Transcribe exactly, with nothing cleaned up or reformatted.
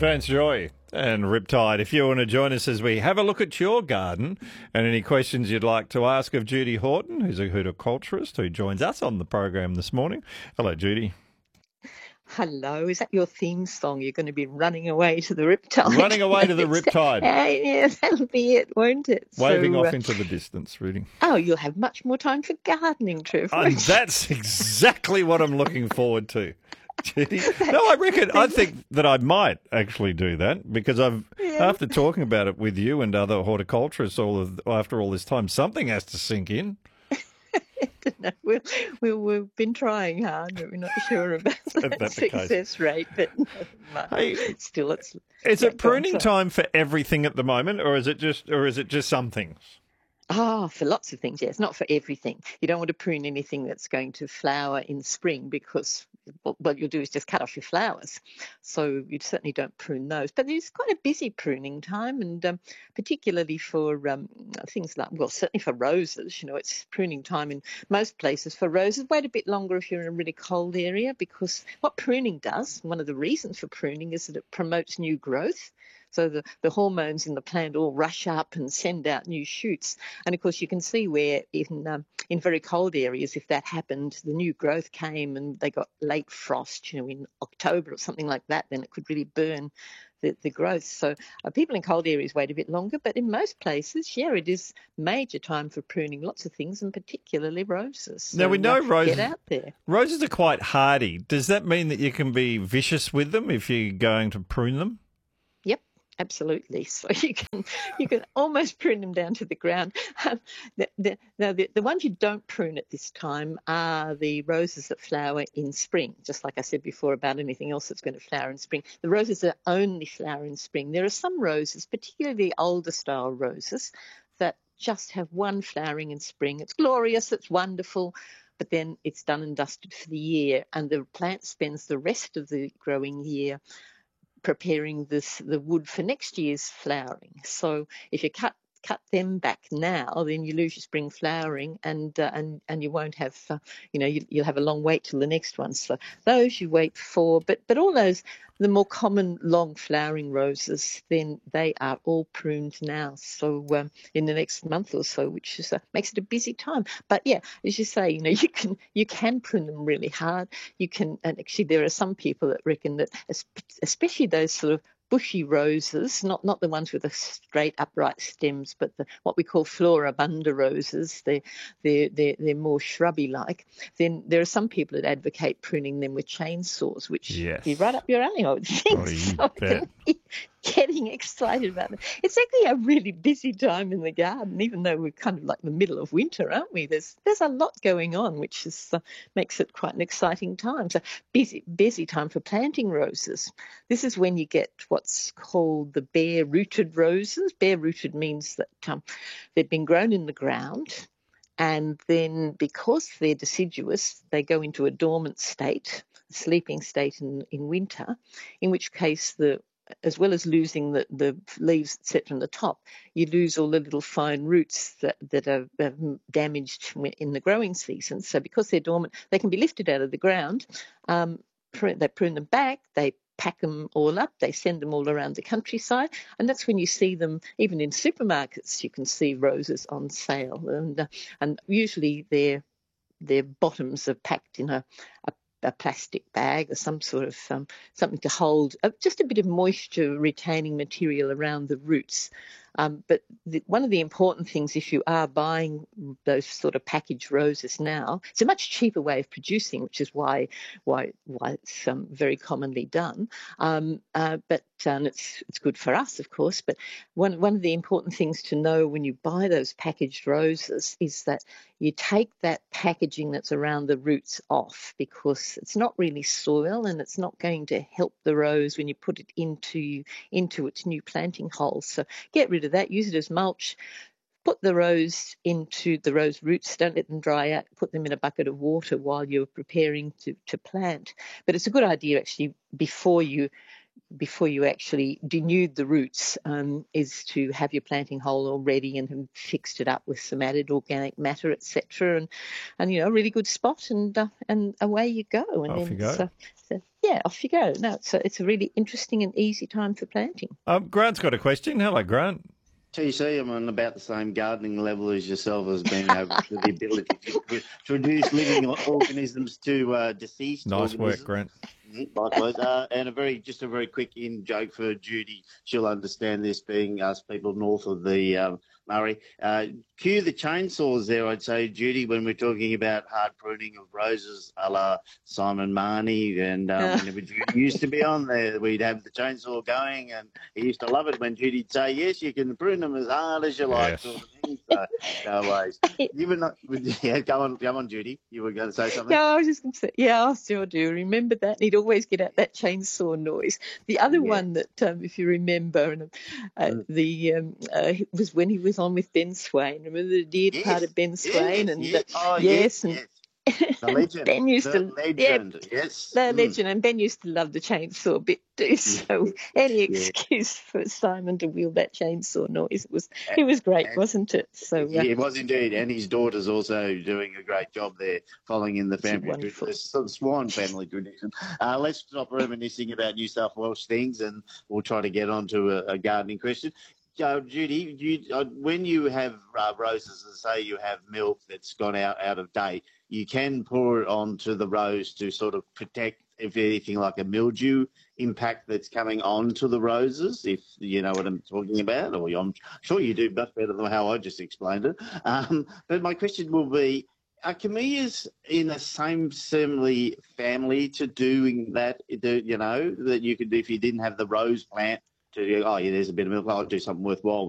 Vance Joy and Riptide. If you want to join us as we have a look at your garden and any questions you'd like to ask of Judy Horton, who's a horticulturist who joins us on the program this morning. Hello, Judy. Hello, is that your theme song? You're going to be running away to the Riptide. Running away to the Riptide. Uh, yeah, that'll be it, won't it? Waving so, off uh, into the distance, Rudy. Oh, you'll have much more time for gardening, Trevor. And that's exactly what I'm looking forward to, Judy. No, I reckon, I think that I might actually do that because I've, yeah. after talking about it with you and other horticulturists all of, after all this time, something has to sink in. No, we've, we, we've been trying hard, but we're not sure about that, that success rate. But no, hey, still, it's is it pruning time for everything at the moment, or is it just, or is it just some things? Ah, oh, for lots of things, yes. Not for everything. You don't want to prune anything that's going to flower in spring because what you'll do is just cut off your flowers. So you certainly don't prune those. But there's quite a busy pruning time, and um, particularly for um, things like, well, certainly for roses, you know, it's pruning time in most places for roses. Wait a bit longer if you're in a really cold area, because what pruning does, one of the reasons for pruning is that it promotes new growth. So the, the hormones in the plant all rush up and send out new shoots. And, of course, you can see where in um, in very cold areas, if that happened, the new growth came and they got late frost, you know, in October or something like that, then it could really burn the, the growth. So uh, people in cold areas wait a bit longer. But in most places, yeah, it is major time for pruning lots of things, and particularly roses. So, now, we know uh, roses, get out there. Roses are quite hardy. Does that mean that you can be vicious with them if you're going to prune them? Absolutely. So you can you can almost prune them down to the ground. Um, the, the, now, the, the ones you don't prune at this time are the roses that flower in spring, just like I said before about anything else that's going to flower in spring. The roses that only flower in spring. There are some roses, particularly older style roses, that just have one flowering in spring. It's glorious, it's wonderful, but then it's done and dusted for the year, and the plant spends the rest of the growing year preparing this the wood for next year's flowering. So if you cut cut them back now, then you lose your spring flowering, and uh, and and you won't have, uh, you know, you, you'll have a long wait till the next one. So those you wait for, but but all those, the more common long flowering roses, then they are all pruned now. So um, in the next month or so, which is, uh, makes it a busy time. But yeah, as you say, you know, you can you can prune them really hard. You can, and actually there are some people that reckon that, especially those sort of bushy roses, not not the ones with the straight upright stems, but the what we call floribunda roses, they're, they're, they're, they're more shrubby-like, then there are some people that advocate pruning them with chainsaws, which yes. be right up your alley, I would think. Oh, so can be getting excited about it. It's actually a really busy time in the garden, even though we're kind of like the middle of winter, aren't we? There's there's a lot going on, which is uh, makes it quite an exciting time. So busy, busy time for planting roses. This is when you get what's called the bare-rooted roses. Bare-rooted means that um, they've been grown in the ground, and then because they're deciduous, they go into a dormant state, a sleeping state in, in winter, in which case the as well as losing the, the leaves, et cetera, on the top, you lose all the little fine roots that, that are, are damaged in the growing season. So because they're dormant, they can be lifted out of the ground. Um, they prune them back, they pack them all up, they send them all around the countryside, and that's when you see them, even in supermarkets, you can see roses on sale. And uh, and usually their their bottoms are packed in a, a a plastic bag or some sort of um, something to hold uh, just a bit of moisture retaining material around the roots. Um, but the, one of the important things, if you are buying those sort of packaged roses now, it's a much cheaper way of producing, which is why why why it's um, very commonly done. Um, uh, but um, it's it's good for us, of course. But one one of the important things to know when you buy those packaged roses is that you take that packaging that's around the roots off, because it's not really soil and it's not going to help the rose when you put it into into its new planting holes. So get rid of that, use it as mulch, put the rose into the rose roots, don't let them dry out, put them in a bucket of water while you're preparing to, to plant. But it's a good idea actually before you before you actually denude the roots um, is to have your planting hole all ready and have fixed it up with some added organic matter, et cetera. And, and you know, a really good spot, and uh, and away you go. And Off then you go. So, so, yeah, off you go. No, it's a, it's a really interesting and easy time for planting. Um, Grant's got a question. Hello, Grant. T C, I'm on about the same gardening level as yourself as being able to the ability to produce living organisms to uh, deceased Nice organisms. work, Grant. Likewise, uh, and a very just a very quick in joke for Judy. She'll understand this, being us people north of the um, Murray. Uh, cue the chainsaws there, I'd say, Judy, when we're talking about hard pruning of roses, a la Simon Marnie, and um, Uh. whenever Judy used to be on there, we'd have the chainsaw going, and he used to love it when Judy'd say, "Yes, you can prune them as hard as you like," Yes. sort of thing. So, no worries. You were not. Yeah, go on, go on, Judy. You were going to say something. Yeah, I was just going to say, yeah, I still do remember that. He'd always get out that chainsaw noise. The other Yeah. one that, um, if you remember, and, uh, Mm. the um, uh, was when he was on with Ben Swain. Remember the dear Yes, part of Ben Swain? yes, and yes. uh, Oh, yes, yes, and yes. The legend. Ben used the to, legend. yeah, Yes. the Mm. legend, and Ben used to love the chainsaw bit too. So any Yeah. excuse for Simon to wield that chainsaw noise, it was it was great, And- wasn't it? So uh, Yeah, it was indeed, and his daughter's also doing a great job there, following in the family wonderful. tradition, the Swan family tradition. Uh, let's stop reminiscing about New South Wales things, and we'll try to get on to a, a gardening question. Uh, Judy, you, uh, when you have uh, roses, and say you have milk that's gone out, out of date, you can pour it onto the rose to sort of protect, if anything, like a mildew impact that's coming onto the roses, if you know what I'm talking about, or I'm sure you do much better than how I just explained it. Um, but my question will be, are camellias in the same similar family to doing that, you know, that you could do if you didn't have the rose plant to, oh, yeah, there's a bit of milk, I'll do something worthwhile